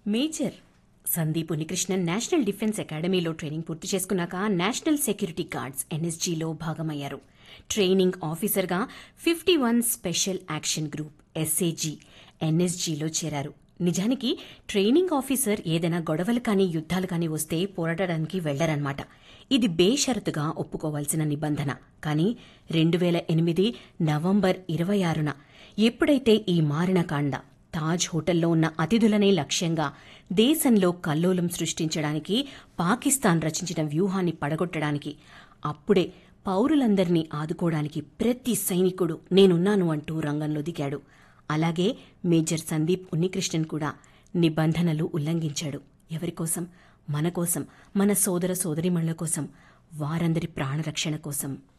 Major Sandeep Unnikrishnan national defence అకాడమీలో training పూర్తి చేసుకున్నాక నేషనల్ సెక్యూరిటీ గార్డ్స్ ఎన్ఎస్జీలో భాగమయ్యారు. ట్రైనింగ్ ఆఫీసర్గా 51 స్పెషల్ యాక్షన్ గ్రూప్ ఎస్ఏజీ ఎన్ఎస్జీలో చేరారు. నిజానికి ట్రైనింగ్ ఆఫీసర్ ఏదైనా గొడవలు కానీ యుద్ధాలు కానీ వస్తే పోరాడడానికి వెళ్లరన్నమాట. ఇది బేషరతుగా ఒప్పుకోవాల్సిన నిబంధన. కానీ 2008 నవంబర్ 26న ఎప్పుడైతే ఈ మారిన కాండ తాజ్ హోటల్లో ఉన్న అతిథులనే లక్ష్యంగా దేశంలో కల్లోలం సృష్టించడానికి పాకిస్తాన్ రచించిన వ్యూహాన్ని పడగొట్టడానికి అప్పుడే పౌరులందరినీ ఆదుకోవడానికి ప్రతి సైనికుడు నేనున్నాను అంటూ రంగంలో దిగాడు. అలాగే మేజర్ సందీప్ ఉన్నికృష్ణన్ కూడా నిబంధనలు ఉల్లంఘించాడు. ఎవరికోసం? మన కోసం, మన సోదర సోదరీమణుల కోసం, వారందరి ప్రాణరక్షణ కోసం.